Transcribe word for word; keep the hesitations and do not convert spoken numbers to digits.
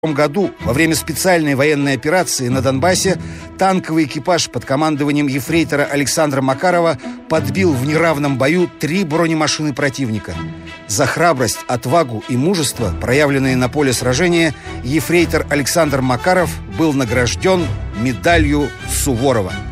году во время специальной военной операции на Донбассе танковый экипаж под командованием ефрейтора Александра Макарова подбил в неравном бою три бронемашины противника. За храбрость, отвагу и мужество, проявленные на поле сражения, ефрейтор Александр Макаров был награжден медалью Суворова.